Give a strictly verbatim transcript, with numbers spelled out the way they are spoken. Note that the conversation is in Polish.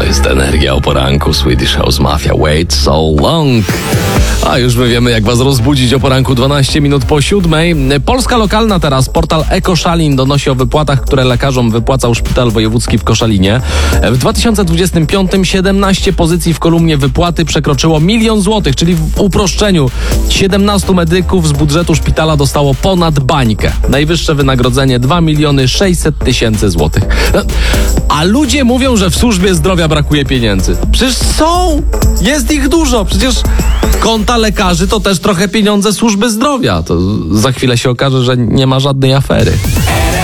jest Energia o poranku. Swedish House Mafia, Wait So Long. A już my wiemy, jak was rozbudzić o poranku dwanaście minut po siódmej. Polska lokalna teraz. Portal EcoSzalin donosi o wypłatach, które lekarzom wypłacał Szpital Wojewódzki w Koszalinie. W dwa tysiące dwudziestym piątym siedemnaście pozycji w kolumnie wypłaty przekroczyło milion złotych, czyli w uproszczeniu siedemnastu medyków z budżetu szpitala dostało ponad bańkę. Najwyższe wynagrodzenie dwa miliony sześćset tysięcy złotych. A ludzie mówią, że w służbie zdrowia brakuje pieniędzy. Przecież są! Jest ich dużo! Przecież konta lekarzy to też trochę pieniądze służby zdrowia. To za chwilę się okaże, że nie ma żadnej afery.